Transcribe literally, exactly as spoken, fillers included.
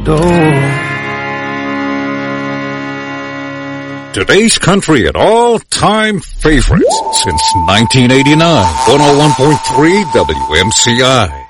door. Today's country and all-time favorites since nineteen eighty-nine. one oh one point three W M C I.